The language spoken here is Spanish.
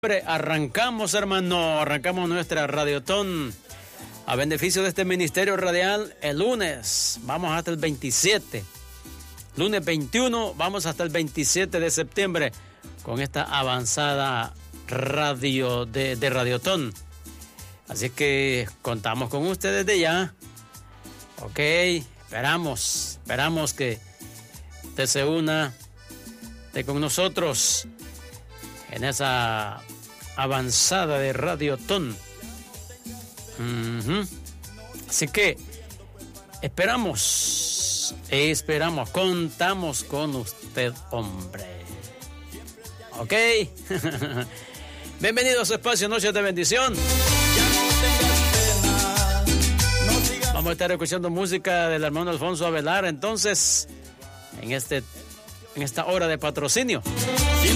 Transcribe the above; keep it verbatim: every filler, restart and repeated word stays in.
Arrancamos, hermano, arrancamos nuestra Radiotón a beneficio de este ministerio radial el lunes. Vamos hasta el veintisiete. Lunes veintiuno, vamos hasta el veintisiete de septiembre con esta avanzada radio de, de Radiotón. Así que contamos con ustedes de ya. Ok, esperamos, esperamos que usted se una de con nosotros en esa avanzada de Radiotón. Uh-huh. Así que esperamos, esperamos, contamos con usted, hombre. Ok. Bienvenido a su espacio Noches de Bendición. Vamos a estar escuchando música del hermano Alfonso Avelar, entonces, en este, en esta hora de patrocinio.